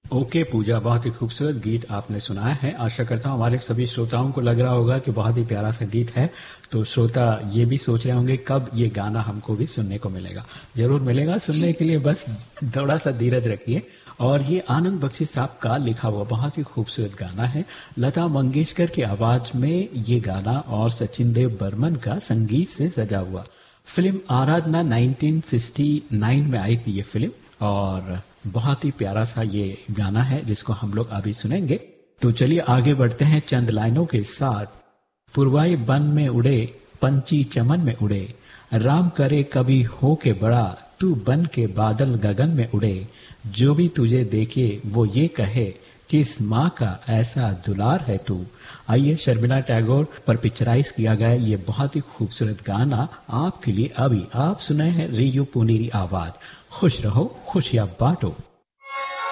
Okay पूजा, बहुत ही खूबसूरत गीत आपने सुनाया है। आशा करता हूँ हमारे सभी श्रोताओं को लग रहा होगा कि बहुत ही प्यारा सा गीत है। तो श्रोता ये भी सोच रहे होंगे कब ये गाना हमको भी सुनने को मिलेगा। जरूर मिलेगा सुनने के लिए, बस थोड़ा सा धीरज रखिए। और ये आनंद बख्शी साहब का लिखा हुआ बहुत ही खूबसूरत गाना है। लता मंगेशकर की आवाज में ये गाना और सचिन देव बर्मन का संगीत से सजा हुआ। फिल्म आराधना 1969 में आई थी ये फिल्म, और बहुत ही प्यारा सा ये गाना है जिसको हम लोग अभी सुनेंगे। तो चलिए आगे बढ़ते हैं चंद लाइनों के साथ। पुरवाई बन में उड़े, पंछी चमन में उड़े, राम करे कभी हो के बड़ा, तू बन के बादल गगन में उड़े, जो भी तुझे देखे वो ये कहे, किस माँ का ऐसा दुलार है तू। आइए शर्मिला टैगोर पर पिक्चराइज किया गया ये बहुत ही खूबसूरत गाना आपके लिए अभी आप सुने हैं रेडियो पुनेरी आवाज। खुश रहो, खुशियां बांटो।